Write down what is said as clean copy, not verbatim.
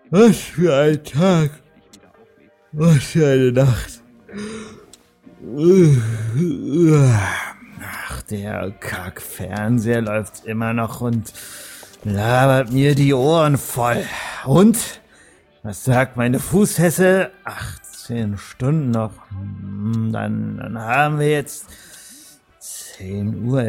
Was für ein Tag. Was für eine Nacht. Ach, der Kack-Fernseher läuft immer noch und labert mir die Ohren voll. Und? Was sagt meine Fußfessel? 18 Stunden noch. Dann haben wir jetzt 10 Uhr.